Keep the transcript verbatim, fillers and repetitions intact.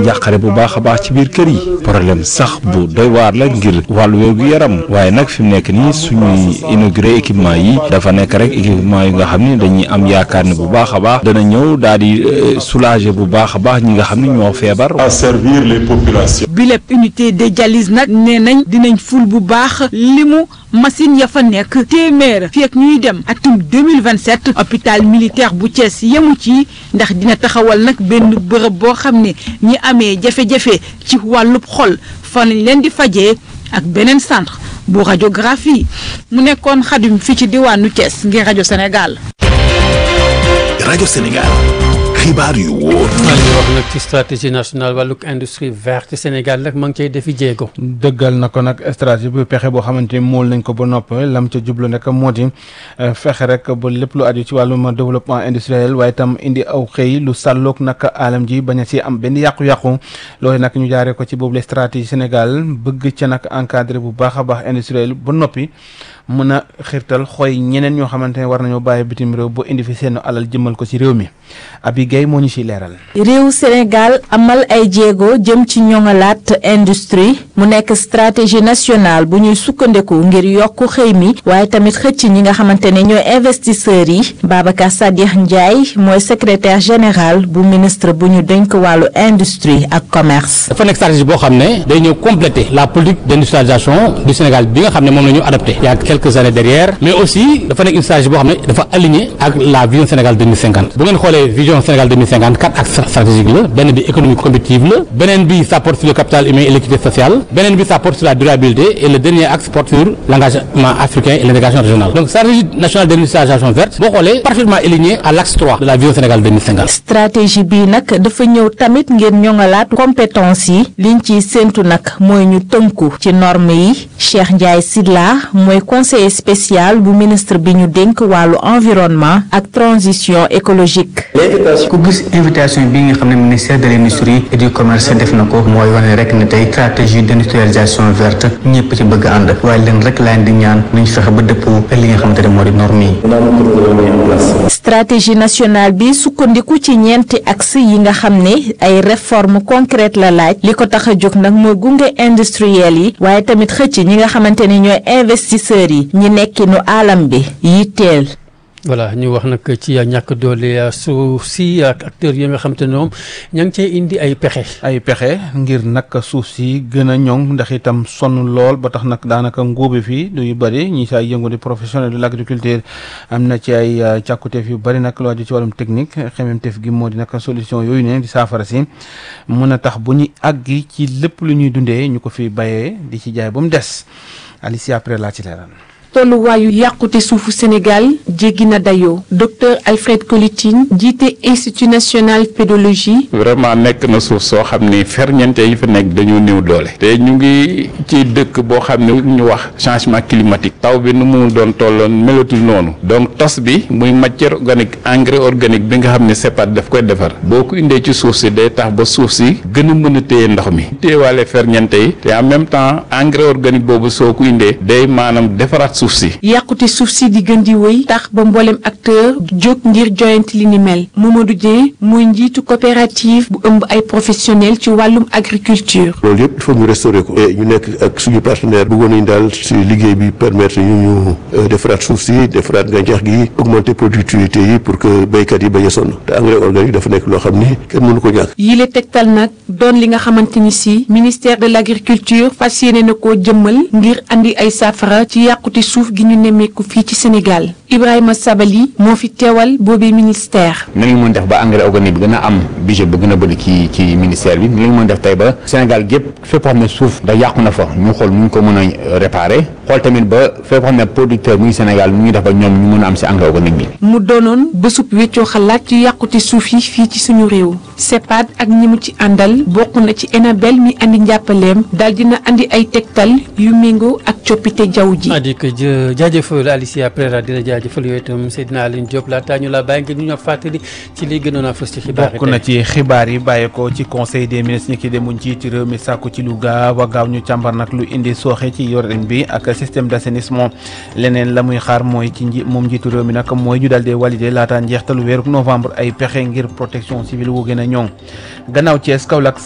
njàqare bu baax a baax ci biir kër yi problème sax bu doy waar la ngir wàllu wérgu yaram waaye nag fi mu nekk nii suñuy inauguré équipement yi dafa nekk rek équipement yi nga xam ne dañuy am yaakaar ne bu baax a baax dana ñëw daal di soulager bu baax a baax ñi nga xam ne ñoo feebar. à servir les populations. bi lépp unité de dialyse nag nee nañ dinañ ful bu baax limu machine ya fa nekk téeméer fii ak ñuy dem atum deux mille vingt-sept hôpital militaire bu Thiès yemu ci ndax dina taxawal nag benn bërëb boo xam ne ñi amee jafe-jafe ci wàllub xol fa lañ leen di fajee ak beneen centre bu radiographie mu nekkoon Xadim fii ci diwaanu Thiès ngir rajo Sénégal. rajo Sénégal. xibaar yu wóor. maa ngi wax nag ci stratégie nationale wàllug industrie verte Sénégal nag ma ngi cay defi jéego. dëggal na ko nag stratégie bu pexe boo xamante ni mool nañ ko ba nopp lam ca jublu nag moo di fexe rek ba lépp lu aju ci wàllum développement industriel waaye itam indi aw xëy lu sàlloog nag alam ji bañ a ci am benn yàqu-yàqu loolu nag ñu jaaree ko ci boobu la stratégie Sénégal bëgg ca nag encadré bu baax a baax industriel ba noppi. mën a xirtal xooy ñeneen ñoo xamante ne war nañoo bàyyi bitim réew ba indi fi seen alal jëmal ko ci réew mi Abi Gaye moo ñu ciy leeral. réew Sénégal amal ay jéego jëm ci ñoŋalaat industrie mu nekk stratégie nationale bu ñuy sukkandiku ngir yokk xëy mi waaye tamit xëcc ñi nga xamante ne ñooy investisseurs yi Babacar Sadikh Ndiaye mooy secrétaire général bu ministre bu ñu dénk wàllu industrie ak commerce. dafa nekk stratégie boo xam ne day ñëw compléter la politique d'industrialisation du Sénégal bi nga xam ne moom la ñu adopté. quelques années derrière mais aussi dafa nekk une stratégie boo xam ne dafa aligné ak la vision Sénégal deux mille cinquante bu ngeen xoolee vision Sénégal deux mille cinquante quatre axes stratégiques la benn bi économie compétitive la beneen bi ça porte sur le capital humain et l'équité sociale beneen bi ça porte sur la durabilité et le dernier axe porte sur l'engagement africain et l'intégration régionale donc stratégie nationale d'industrialisation verte boo xoolee parfaitement aligné à l'axe trois de la vision Sénégal deux mille cinquante. stratégie bi nag dafa ñëw tamit ngir ñoŋalaat compétence yi liñ ciy séntu nag mooy ñu tënku ci normes yi Cheikh Ndiaye Sylla mooy conseiller spécial bu ministre bi ñu dénk wàllu environnement ak transition écologique. ku gis invitation bi nga xam ne ministère de l'industrie et du commerce def na ko mooy wane rek ne tey stratégie d'industrialisation verte ñëpp ci bëgg ànd waaye leen rek laan di ñaan nañ fexe ba dëppoo ak li nga xamante ne moo di normes yi. stratégie nationale bi sukkandiku ci ñeenti axe yi nga xam ne ay réformes concrètes la laaj li ko tax a jóg nag mooy gunge industriel yi waaye tamit xëcc ñi nga xamante ni ñooy investisseurs yi ñi nekkinu alam bi yitteel. voilà ñu wax nag ci ñàkk doole suuf si ak acteurs yi nga xam te ne moom ña ngi cee indi ay pexe. ay pexe ngir nag suuf si gën a ñoŋ ndax itam sonn lool ba tax nag daanaka ngóobe fii du yu bëri ñi say yëngu di professionnel de l'agriculture am na ci ay càkkuteef yu bëri nag lu aju ci wàllum technique xememteef gi moo di nag solution yooyu ne di saafara si mën a tax bu ñu àggi ci lépp lu ñuy dundee ñu ko fi bayee di ci jaay ba mu des Alicia après laa ci leeral. tolluwaayu yàqute suufu Sénégal jéggi na dayoo docteur Alfred Colitine jiite institut national pédologie. vraiment nekk na suuf soo xam ni ferñeente yi fa nekk dañoo néew doole. te ñu ngi ci dëkk boo xam ne ñu wax changement climatique. taw bi nu mu doon tolloon melatul noonu. donc tos bi muy matière organique engrais organique bi nga xam ne CEPAD daf koy defar. boo ko indee ci suuf si day tax ba suuf si gën a mën a téye ndox mi. téyewaale ferñeente yi te en même temps engrais organique boobu soo ko indee day maanaam defaraat suuf si. yàqute suuf si di gën di wéy tax ba mboolem acteur jóg ngir joyante li ni mel Mamadou Dieng muy njiitu coopérative bu ëmb ay professionnels ci wàllum agriculture. loolu yëpp il faut ñu restaurer ko. et ñu nekk ak suñu partenaire bëggoon nañu daal si liggéey bi permettre ñu ñu defaraat suuf si defaraat gàncax gi augmenter productivité yi pour que béykat yi bañ a sonn te engrais organique dafa nekk loo xam ni kenn mënu ko ñàkk. yile tegtal nag doon li nga xamante ni si ministère de l'agriculture fas yéene na koo jëmmal ngir andi ay saafara ci yàqute suuf gi ñu nemmeeku fii ci Sénégal Ibrahima Sabali moo fi teewal boobee ministère. na ngeen mën def ba engrais organique bi gën a am budget ba gën a bëri ci ci ministère bi na ngeen mën def tey ba Sénégal gépp fépp xam ne suuf da yàqu na fa ñu xool nu ñu ko mën a réparer xool tamit ba fépp xam ne producteur mu ngi Sénégal mu ngi def ba ñoom ñu mën a am si engrais organique bi. mu doonoon bésub weccoo xalaat ci yàqute suuf yi fii ci suñu réew CEPAD ak ñi mu ci àndal bokk na ci Enabel mi andi njàppaleem daal dina andi ay tegtal yu méngoo ak coppite jaww ji. jaajëfal Alicia Prera di la jaajëfal yooyu itam Seydina Aline Diop laataa ñu la bàyyi ngir ñu ñoo fàttali ci li gënoon a fës ci xibaar yi. bokk na ci xibaar yi bàyyi ko ci conseil des ministres ñi ki demuñ ci ci réew mi sàkku ci lu gaaw a gaaw ñu càmbar nag lu indi sooxe ci yorin bi ak système d'assainissement leneen la muy xaar mooy ci nji moom njiitu réew mi nag mooy ñu daal di valider laataa njeextalu weeru novembre ay pexe ngir protection civile wu gën a ñoŋ gannaaw Thiès Kaolack